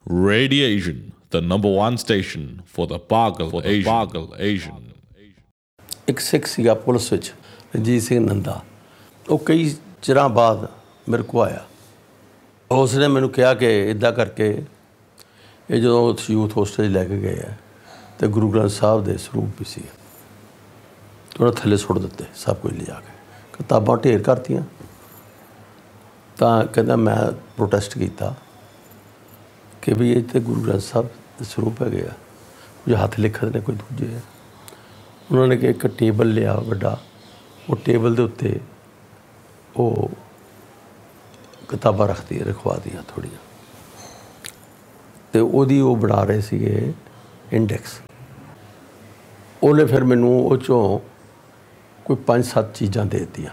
Radiation, the number one station for the Pagal Asian. ਇੱਕ ਸਿੱਖ ਸੀਗਾ police ਵਿੱਚ ਰਣਜੀਤ ਸਿੰਘ ਨੰਦਾ। ਉਹ ਕਈ ਚਿਰਾਂ ਬਾਅਦ ਮੇਰੇ ਕੋਲ ਆਇਆ। ਉਸ ਨੇ ਮੈਨੂੰ ਕਿਹਾ ਕਿ ਇੱਦਾਂ ਕਰਕੇ ਇਹ ਜਦੋਂ ਯੂਥ ਹੋਸਟਲ ਲੈ ਕੇ ਗਏ ਆ ਅਤੇ ਗੁਰੂ ਗ੍ਰੰਥ ਸਾਹਿਬ ਦੇ ਸਰੂਪ ਵੀ ਸੀ ਉਹਨਾਂ ਥੱਲੇ ਸੁੱਟ ਦਿੱਤੇ ਸਭ ਕੁਝ ਲਿਜਾ ਕੇ, ਕਿਤਾਬਾਂ ਢੇਰ ਕਰਤੀਆਂ। ਤਾਂ ਕਹਿੰਦਾ ਮੈਂ ਪ੍ਰੋਟੈਸਟ ਕੀਤਾ ਕਿ ਵੀ ਇਹ ਤਾਂ ਗੁਰੂ ਗ੍ਰੰਥ ਸਾਹਿਬ ਦੇ ਸਰੂਪ ਹੈਗੇ ਆ, ਕੁਝ ਹੱਥ ਲਿਖਤ ਨੇ ਕੋਈ ਦੂਜੇ ਆ। ਉਹਨਾਂ ਨੇ ਕਿ ਇੱਕ ਟੇਬਲ ਲਿਆ ਵੱਡਾ, ਉਹ ਟੇਬਲ ਦੇ ਉੱਤੇ ਉਹ ਕਿਤਾਬਾਂ ਰਖਵਾ ਦੀਆਂ ਥੋੜ੍ਹੀਆਂ, ਅਤੇ ਉਹਦੀ ਉਹ ਬਣਾ ਰਹੇ ਸੀਗੇ ਇੰਡੈਕਸ। ਉਹਨੇ ਫਿਰ ਮੈਨੂੰ ਉਹ 'ਚੋਂ ਕੋਈ 5-7 ਚੀਜ਼ਾਂ ਦੇ ਦਿੱਤੀਆਂ।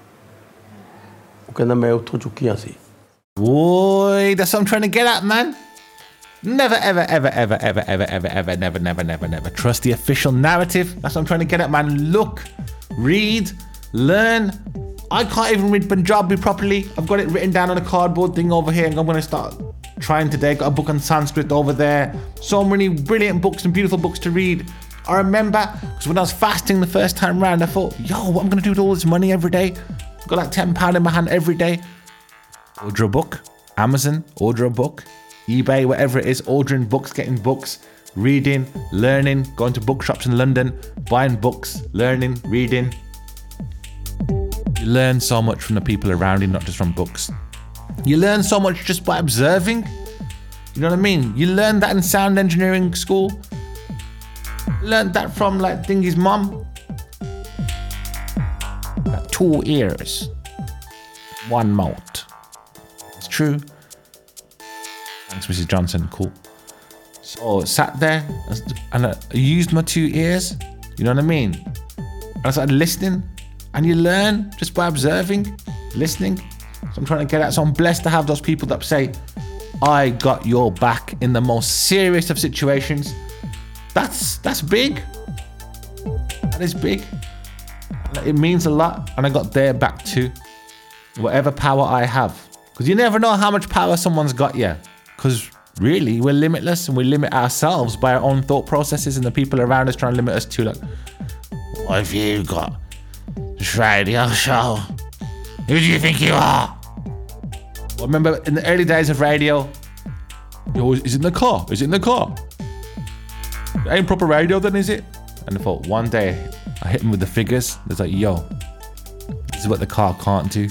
ਉਹ ਕਹਿੰਦਾ ਮੈਂ ਉੱਥੋਂ ਚੁੱਕੀਆਂ ਸੀ। Boy, that's what I'm trying to get at, man. Never, never trust the official narrative. That's what I'm trying to get at, man. Look, read, learn. I can't even read Punjabi properly. I've got it written down on a cardboard thing over here, and I'm going to start trying today. Got a book on Sanskrit over there. So many brilliant books and beautiful books to read. I remember, because when I was fasting the first time round, I thought, yo, what I'm going to do with all this money every day? I've got like £10 in my hand every day. Order a book. Amazon, order a book. eBay, whatever it is, ordering books, getting books, reading, learning, going to bookshops in London, buying books, learning, reading. You learn so much from the people around you, not just from books. You learn so much just by observing. You know what I mean? You learn that in sound engineering school. You learned that from like Thingy's mum. Got 2 ears, 1 mouth. It's true. Thanks, Mrs. Johnson. Cool. So sat there and I used my 2 ears. You know what I mean? And I started listening, and you learn just by observing, listening. So I'm trying to get at. So I'm blessed to have those people that say, "I got your back in the most serious of situations." That's big. That is big. It means a lot, and I got their back too. Whatever power I have, because you never know how much power someone's got you. Because really, we're limitless, and we limit ourselves by our own thought processes, and the people around us trying to limit us too. Like, what have you got? This radio show. Who do you think you are? I remember in the early days of radio, yo, is it in the car? Is it in the car? It ain't proper radio then, is it? And I thought one day I hit him with the figures. It's like, yo, this is what the car can't do.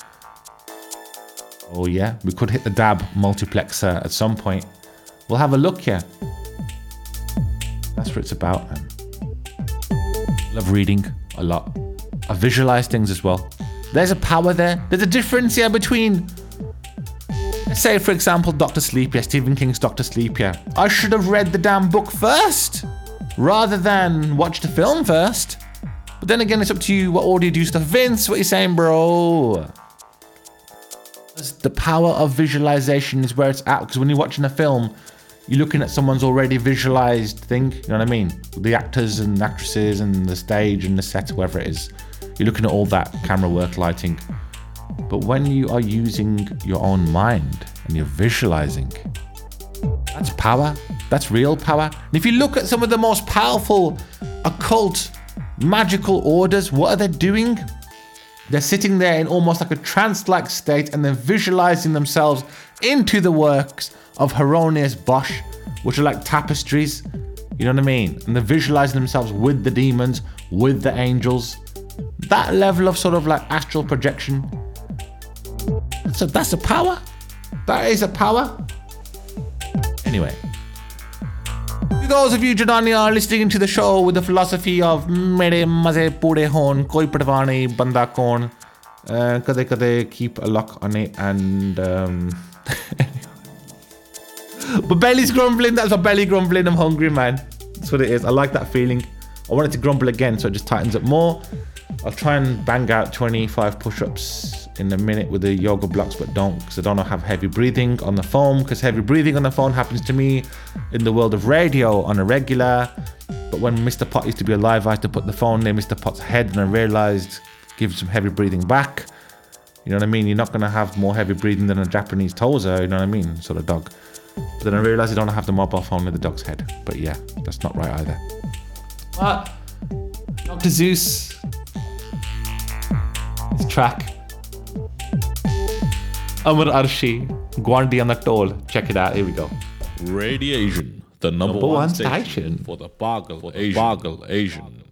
Oh yeah, we could hit the DAB multiplexer at some point. We'll have a look here. That's what it's about, man. I love reading a lot. I visualize things as well. There's a power there. There's a difference here between, let's say for example, Dr. Sleep, Stephen King's Dr. Sleep. I should have read the damn book first rather than watch the film first. But then again, it's up to you. What order you do stuff. Vince, what you saying, bro? The power of visualization is where it's at, because when you're watching a film, you're looking at someone's already visualized thing. You know what I mean? The actors and actresses and the stage and the set, whatever it is. You're looking at all that camera work, lighting. But when you are using your own mind and you're visualizing, that's power. That's real power. And if you look at some of the most powerful occult magical orders, what are they doing? They're sitting there in almost like a trance-like state, and they're visualizing themselves into the works of Hieronymus Bosch, which are like tapestries. You know what I mean? And they're visualizing themselves with the demons, with the angels. That level of sort of like astral projection. That's a power. That is a power. Anyway. To those of you, Janani, are listening to the show with the philosophy of mere maze pure hon, koi parwah nahi, banda kaun, kade kade keep a lock on it, and but belly's grumbling. That's my belly grumbling. I'm hungry, man. That's what it is. I like that feeling. I want it to grumble again, so it just tightens up more. I'll try and bang out 25 push-ups in a minute with the yoga blocks, but don't, because I don't have heavy breathing on the phone, because heavy breathing on the phone happens to me in the world of radio on a regular. But when Mr. Pot used to be alive, I had to put the phone near Mr. Pot's head, and I realized give some heavy breathing back. You know what I mean? You're not going to have more heavy breathing than a Japanese Tosa, you know what I mean? Sort of dog. But then I realised you don't have the mobile phone in the dog's head. But yeah, that's not right either. But Dr. Zeus, his track, Amar Arshi, Gwandi on the Toll. Check it out. Here we go. Radiation, the number one station for the Pagal Asian.